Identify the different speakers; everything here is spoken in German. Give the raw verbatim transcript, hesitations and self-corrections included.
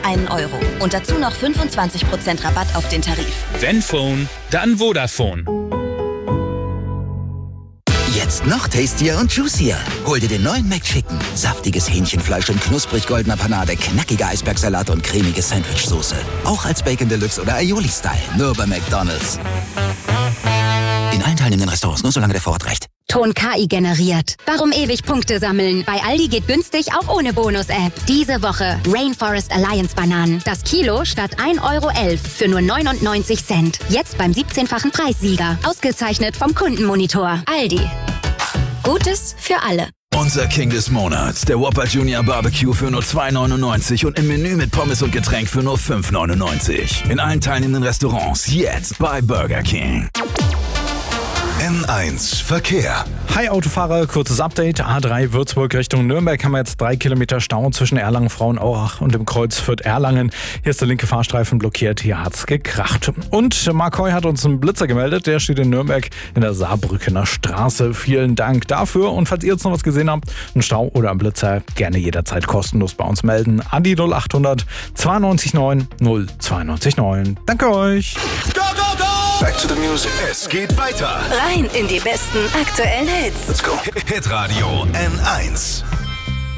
Speaker 1: einen Euro. Und dazu noch fünfundzwanzig Prozent Rabatt auf den Tarif.
Speaker 2: Wenn Phone, dann Vodafone.
Speaker 3: Jetzt noch tastier und juicier. Hol dir den neuen McChicken. Saftiges Hähnchenfleisch in knusprig goldener Panade, knackiger Eisbergsalat und cremige Sandwichsoße. Auch als Bacon Deluxe oder Aioli-Style. Nur bei McDonald's. In allen teilnehmenden Restaurants, nur solange der Vorrat reicht.
Speaker 4: Ton K I generiert. Warum ewig Punkte sammeln? Bei Aldi geht günstig auch ohne Bonus-App. Diese Woche Rainforest Alliance Bananen. Das Kilo statt ein Euro elf für nur neunundneunzig Cent. Jetzt beim siebzehnfachen Preissieger. Ausgezeichnet vom Kundenmonitor. Aldi. Gutes für alle.
Speaker 5: Unser King des Monats, der Whopper Junior Barbecue für nur zwei neunundneunzig und im Menü mit Pommes und Getränk für nur fünf neunundneunzig. In allen teilnehmenden Restaurants jetzt bei Burger King.
Speaker 6: N eins Verkehr.
Speaker 7: Hi Autofahrer, kurzes Update. A drei Würzburg Richtung Nürnberg haben wir jetzt drei Kilometer Stau zwischen Erlangen-Frauenauach und dem Kreuz Fürth-Erlangen. Hier ist der linke Fahrstreifen blockiert, hier hat's gekracht. Und Mark Hoy hat uns einen Blitzer gemeldet, der steht in Nürnberg in der Saarbrückener Straße. Vielen Dank dafür und falls ihr jetzt noch was gesehen habt, einen Stau oder einen Blitzer, gerne jederzeit kostenlos bei uns melden. An die null achthundert zweiundneunzig neun null zweiundneunzig neun. Danke euch.
Speaker 6: Go, go, go! Back to the music. Es geht weiter.
Speaker 1: Rein in die besten aktuellen Hits.
Speaker 6: Let's go. Hitradio N eins.